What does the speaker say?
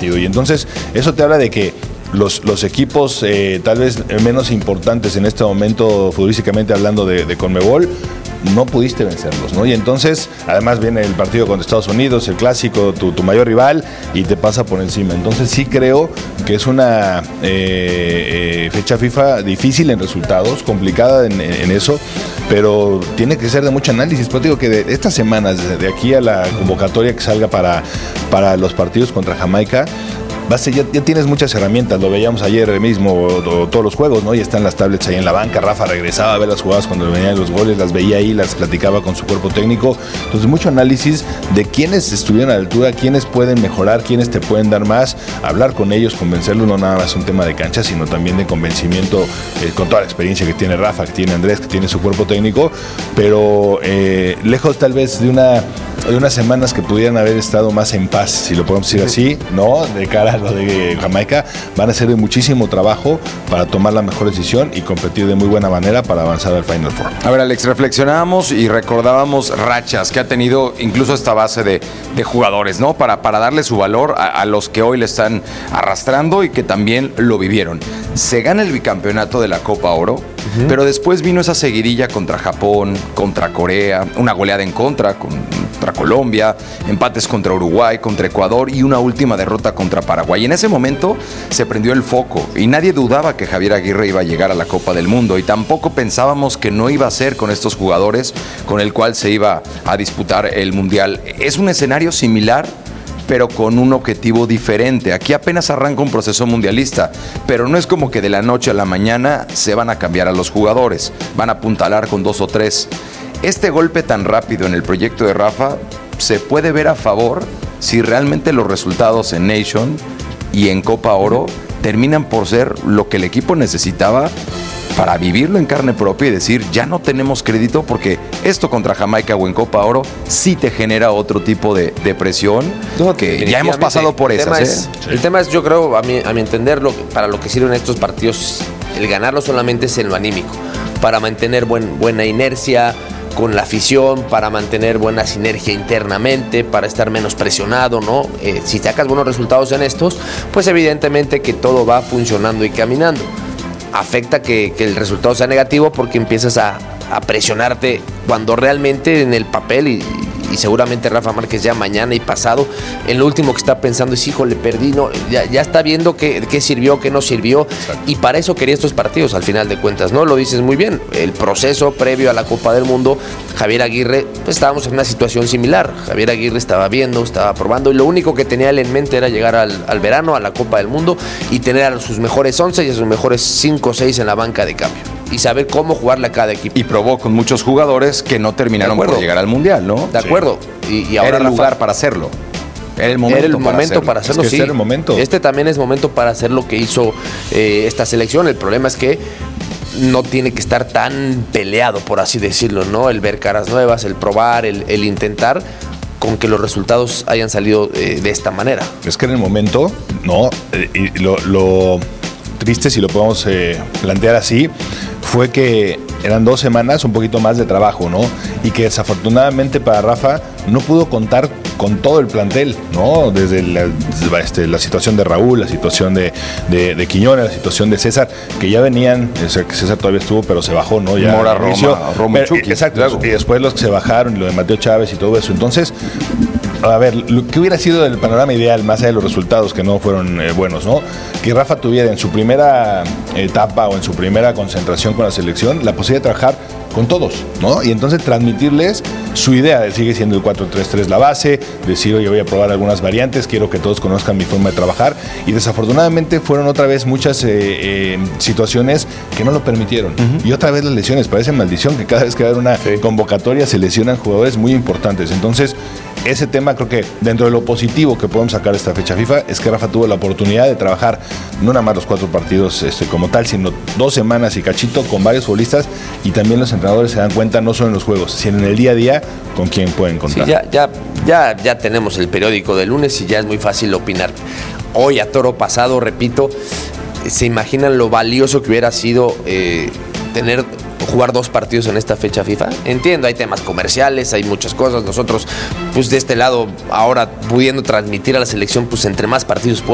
partido. Y entonces eso te habla de que los equipos tal vez menos importantes en este momento, futbolísticamente hablando de Conmebol, no pudiste vencerlos, ¿no? Y entonces, además viene el partido contra Estados Unidos, el clásico, tu mayor rival, y te pasa por encima. Entonces sí creo que es una fecha FIFA difícil en resultados, complicada en eso, pero tiene que ser de mucho análisis. Pero digo que de estas semanas, de aquí a la convocatoria que salga para los partidos contra Jamaica, ya tienes muchas herramientas, lo veíamos ayer mismo, todos los juegos, ¿no? Y están las tablets ahí en la banca. Rafa regresaba a ver las jugadas cuando venían los goles, las veía ahí, las platicaba con su cuerpo técnico. Entonces, mucho análisis de quiénes estuvieron a la altura, quiénes pueden mejorar, quiénes te pueden dar más, hablar con ellos, convencerlos, no nada más un tema de cancha, sino también de convencimiento, con toda la experiencia que tiene Rafa, que tiene Andrés, que tiene su cuerpo técnico, pero lejos tal vez de unas semanas que pudieran haber estado más en paz, si lo podemos decir así, ¿no? De cara a lo de Jamaica, van a hacer de muchísimo trabajo para tomar la mejor decisión y competir de muy buena manera para avanzar al Final Four. A ver, Alex, reflexionábamos y recordábamos rachas que ha tenido incluso esta base de jugadores, ¿no? Para darle su valor a los que hoy le están arrastrando y que también lo vivieron. Se gana el bicampeonato de la Copa Oro, pero después vino esa seguidilla contra Japón, contra Corea, una goleada en contra Colombia, empates contra Uruguay, contra Ecuador y una última derrota contra Paraguay. Y en ese momento se prendió el foco y nadie dudaba que Javier Aguirre iba a llegar a la Copa del Mundo y tampoco pensábamos que no iba a ser con estos jugadores con el cual se iba a disputar el Mundial. Es un escenario similar, pero con un objetivo diferente. Aquí apenas arranca un proceso mundialista, pero no es como que de la noche a la mañana se van a cambiar a los jugadores, van a apuntalar con 2 o 3. Este golpe tan rápido en el proyecto de Rafa se puede ver a favor si realmente los resultados en Nation y en Copa Oro terminan por ser lo que el equipo necesitaba para vivirlo en carne propia y decir, ya no tenemos crédito, porque esto contra Jamaica o en Copa Oro sí te genera otro tipo de presión, que ya hemos pasado por esas. El tema es, yo creo, a mi entender, para lo que sirven estos partidos, el ganarlo solamente es en lo anímico, para mantener buena inercia con la afición, para mantener buena sinergia internamente, para estar menos presionado, ¿no? Si sacas buenos resultados en estos, pues evidentemente que todo va funcionando y caminando. Afecta que el resultado sea negativo porque empiezas a presionarte cuando realmente en el papel y seguramente Rafa Márquez ya mañana y pasado, en lo último que está pensando es, híjole, perdí, no, ya está viendo qué sirvió, qué no sirvió. Exacto. Y para eso quería estos partidos, al final de cuentas, ¿no? Lo dices muy bien, el proceso previo a la Copa del Mundo, Javier Aguirre, pues estábamos en una situación similar. Javier Aguirre estaba viendo, estaba probando, y lo único que tenía él en mente era llegar al verano, a la Copa del Mundo, y tener a sus mejores 11 y a sus mejores 5 o 6 en la banca de cambio, y saber cómo jugarle a cada equipo. Y probó con muchos jugadores que no terminaron por llegar al Mundial, ¿no? De acuerdo. Y ahora era el lugar para hacerlo. Era el momento para hacerlo. Es que sí. Era el momento. Este también es momento para hacer lo que hizo esta selección. El problema es que no tiene que estar tan peleado, por así decirlo, ¿no? El ver caras nuevas, el probar, el intentar, con que los resultados hayan salido de esta manera. Es que en el momento, ¿no? Y lo triste, si lo podemos plantear así, fue que eran 2 semanas, un poquito más de trabajo, ¿no? Y que desafortunadamente para Rafa no pudo contar con todo el plantel, ¿no? Desde la situación de Raúl, la situación de Quiñones, la situación de César, que ya venían, o sea, que César todavía estuvo, pero se bajó, ¿no? Ya Mora, Roma y Chucky. Exacto, claro. Y después los que se bajaron, y lo de Mateo Chávez y todo eso. Entonces, a ver, ¿qué hubiera sido el panorama ideal, más allá de los resultados que no fueron buenos, ¿no? Que Rafa tuviera en su primera etapa o en su primera concentración con la selección la posibilidad de trabajar con todos, ¿no? Y entonces transmitirles su idea. Sigue siendo el 4-3-3 la base, decir, oye, voy a probar algunas variantes, quiero que todos conozcan mi forma de trabajar. Y desafortunadamente fueron otra vez muchas situaciones que no lo permitieron. Y otra vez las lesiones, parece maldición que cada vez que va a haber una convocatoria se lesionan jugadores muy importantes. Entonces, ese tema creo que dentro de lo positivo que podemos sacar de esta fecha FIFA es que Rafa tuvo la oportunidad de trabajar no nada más los 4 partidos como tal, sino 2 semanas y cachito con varios futbolistas, y también los entrenadores se dan cuenta no solo en los juegos, sino en el día a día con quién pueden contar. Sí, ya tenemos el periódico de lunes y ya es muy fácil opinar. Hoy a toro pasado, repito, ¿se imaginan lo valioso que hubiera sido jugar 2 partidos en esta fecha FIFA? Entiendo, hay temas comerciales, hay muchas cosas. Nosotros, pues de este lado, ahora pudiendo transmitir a la selección, pues entre más partidos